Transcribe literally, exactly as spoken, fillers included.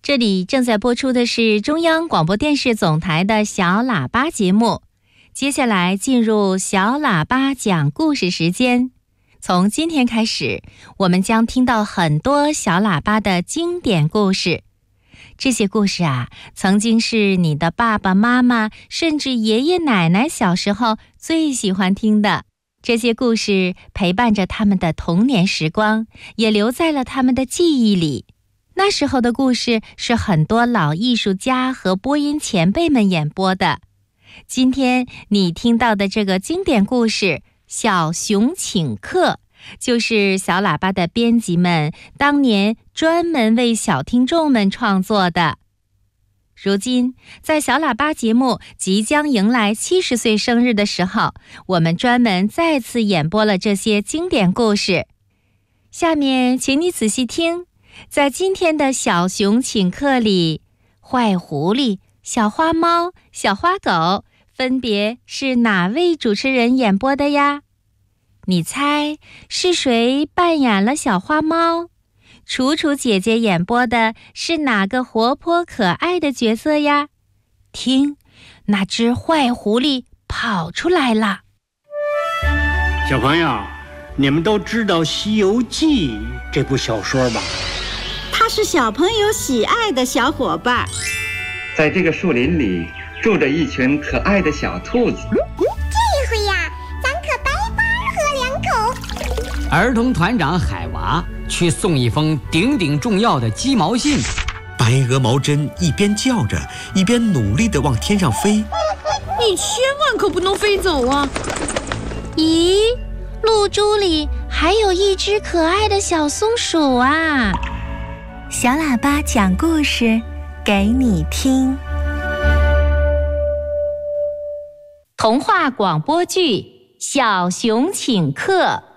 这里正在播出的是中央广播电视总台的小喇叭节目。接下来进入小喇叭讲故事时间。从今天开始，我们将听到很多小喇叭的经典故事。这些故事啊，曾经是你的爸爸妈妈甚至爷爷奶奶小时候最喜欢听的。这些故事陪伴着他们的童年时光，也留在了他们的记忆里。那时候的故事是很多老艺术家和播音前辈们演播的。今天你听到的这个经典故事《小熊请客》，就是小喇叭的编辑们当年专门为小听众们创作的。如今，在小喇叭节目即将迎来七十岁生日的时候，我们专门再次演播了这些经典故事。下面请你仔细听，在今天的小熊请客里，坏狐狸、小花猫、小花狗分别是哪位主持人演播的呀？你猜是谁扮演了小花猫？楚楚姐姐演播的是哪个活泼可爱的角色呀？听，那只坏狐狸跑出来了。 小朋友，你们都知道《西游记》这部小说吧？ 它是小朋友喜爱的小伙伴。 在这个树林里住着一群可爱的小兔子。 这回呀，咱可白白喝两口。 儿童团长海娃去送一封顶顶重要的鸡毛信。 白鹅毛针一边叫着，一边努力地往天上飞。 你千万可不能飞走啊！ 咦，露珠里还有一只可爱的小松鼠啊！ 小喇叭讲故事给你听。 童话广播剧《小熊请客》。